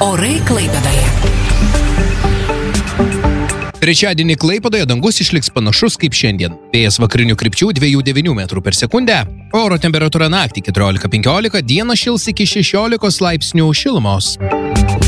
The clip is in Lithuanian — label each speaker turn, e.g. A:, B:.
A: Orai Klaipėdoje.
B: Trečiadienį Klaipėdoje dangus išliks panašus kaip šiandien. Vėjas vakarinių krypčių 2,9 m/s. Oro temperatūra naktį 14-15, dieną šils iki 16 laipsnių šilumos.